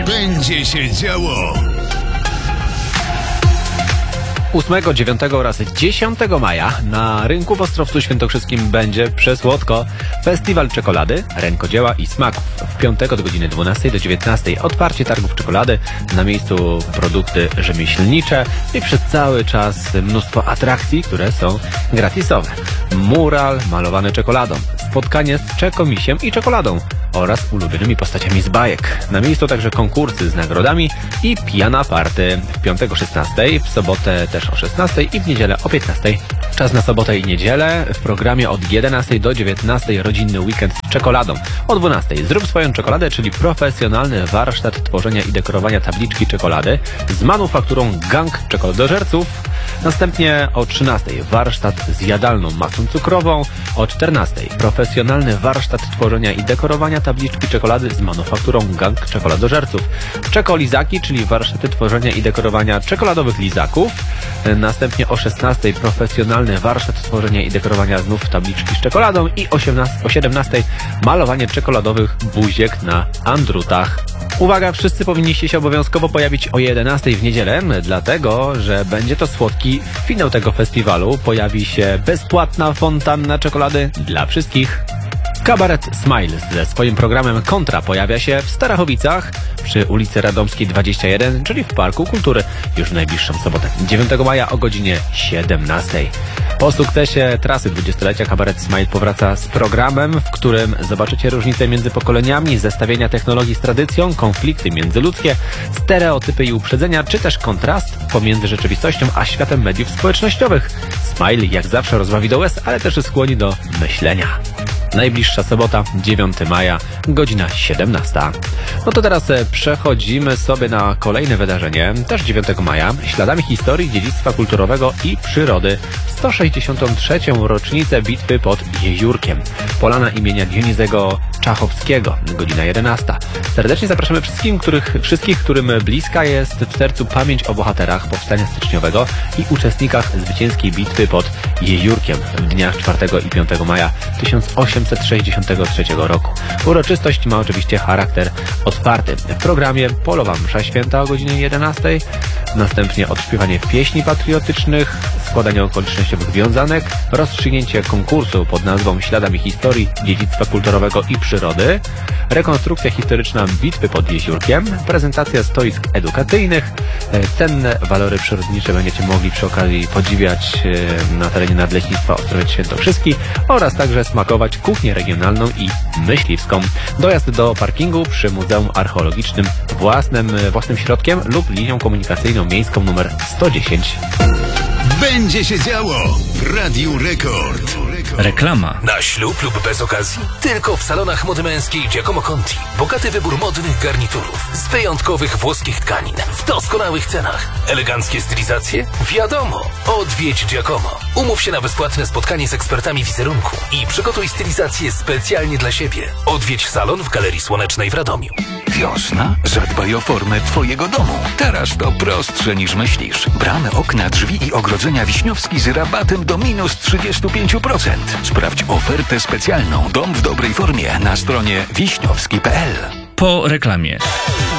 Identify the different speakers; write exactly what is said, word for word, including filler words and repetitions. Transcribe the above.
Speaker 1: Będzie się działo.
Speaker 2: ósmego, dziewiątego oraz dziesiątego maja na rynku w Ostrowcu Świętokrzyskim będzie przesłodko Festiwal Czekolady, Rękodzieła i Smaków. W piątek od godziny dwunastej do dziewiętnastej otwarcie targów czekolady, na miejscu produkty rzemieślnicze i przez cały czas mnóstwo atrakcji, które są gratisowe. Mural malowany czekoladą, spotkanie z czekomisiem i czekoladą oraz ulubionymi postaciami z bajek. Na miejscu także konkursy z nagrodami i pijana party w piątek o szesnastej, w sobotę też o szesnastej i w niedzielę o piętnastej. Czas na sobotę i niedzielę w programie od jedenastej do dziewiętnastej rodzinny weekend z czekoladą. O dwunastej zrób swoją czekoladę, czyli profesjonalny warsztat tworzenia i dekorowania tabliczki czekolady z manufakturą Gang Czekoladożerców. Następnie o trzynastej warsztat z jadalną masą cukrową. O czternastej profesjonalny warsztat tworzenia i dekorowania tabliczki czekolady z manufakturą Gang Czekoladożerców. Czekolizaki, czyli warsztaty tworzenia i dekorowania czekoladowych lizaków. Następnie o szesnastej profesjonalny warsztat tworzenia i dekorowania znów tabliczki z czekoladą i o siedemnastej malowanie czekoladowych buziek na andrutach. Uwaga, wszyscy powinniście się obowiązkowo pojawić o jedenastej w niedzielę, dlatego, że będzie to słodki finał tego festiwalu. Pojawi się bezpłatna fontanna czekolady dla wszystkich. Kabaret Smile ze swoim programem Kontra pojawia się w Starachowicach przy ulicy Radomskiej dwadzieścia jeden, czyli w Parku Kultury już w najbliższą sobotę, dziewiątego maja o godzinie siedemnastej. Po sukcesie trasy dwudziestolecia Kabaret Smile powraca z programem, w którym zobaczycie różnice między pokoleniami, zestawienia technologii z tradycją, konflikty międzyludzkie, stereotypy i uprzedzenia, czy też kontrast pomiędzy rzeczywistością a światem mediów społecznościowych. Smile jak zawsze rozbawi do łez, ale też skłoni do myślenia. Najbliższa sobota, dziewiątego maja, godzina siedemnasta. No to teraz przechodzimy sobie na kolejne wydarzenie, też dziewiątego maja, śladami historii, dziedzictwa kulturowego i przyrody. sto sześćdziesiątą trzecią rocznicę bitwy pod Jeziórkiem. Polana imienia Dionizego Czachowskiego, godzina jedenasta. Serdecznie zapraszamy wszystkim, których, wszystkich, którym bliska jest w sercu pamięć o bohaterach powstania styczniowego i uczestnikach zwycięskiej bitwy pod Jeziórkiem w dniach czwartego i piątego maja tysiąc osiemset sześćdziesiątego trzeciego roku. Uroczystość ma oczywiście charakter otwarty. W programie polowa msza święta o godzinie jedenastej, następnie odśpiewanie pieśni patriotycznych, składanie okolicznościowych wiązanek, rozstrzygnięcie konkursu pod nazwą Śladami historii, dziedzictwa kulturowego i przyrody, rekonstrukcja historyczna bitwy pod Jeziórkiem, prezentacja stoisk edukacyjnych, cenne walory przyrodnicze będziecie mogli przy okazji podziwiać na terenie Nadleśnictwa Ostrowiec Świętokrzyski oraz także smakować kuchnię regionalną i myśliwską. Dojazd do parkingu przy Muzeum Archeologicznym własnym, własnym środkiem lub linią komunikacyjną miejską numer sto dziesięć.
Speaker 1: Będzie się działo w Radiu Rekord.
Speaker 3: Reklama.
Speaker 4: Na ślub lub bez okazji? Tylko w salonach mody męskiej Giacomo Conti. Bogaty wybór modnych garniturów z wyjątkowych włoskich tkanin w doskonałych cenach. Eleganckie stylizacje? Wiadomo! Odwiedź Giacomo. Umów się na bezpłatne spotkanie z ekspertami wizerunku i przygotuj stylizację specjalnie dla siebie. Odwiedź salon w Galerii Słonecznej w Radomiu.
Speaker 3: Wiosna? Zadbaj o formę twojego domu. Teraz to prostsze niż myślisz. Bramy, okna, drzwi i ogrodzenia Wiśniowski z rabatem do minus trzydzieści pięć procent. Sprawdź ofertę specjalną Dom w dobrej formie na stronie wiśniowski kropka p l.
Speaker 5: Po reklamie.